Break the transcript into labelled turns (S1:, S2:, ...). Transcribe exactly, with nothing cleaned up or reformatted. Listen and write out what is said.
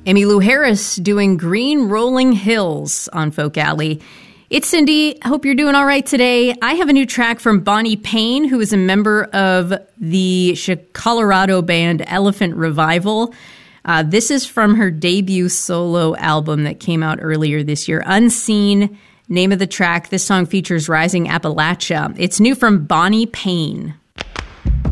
S1: Emmylou Harris doing Green Rolling Hills on Folk Alley. It's Cindy. Hope you're doing all right today. I have a new track from Bonnie Payne, who is a member of the Colorado band Elephant Revival. Uh, this is from her debut solo album that came out earlier this year, Unseen. Name of the track. This song features Rising Appalachia. It's new from Bonnie Payne.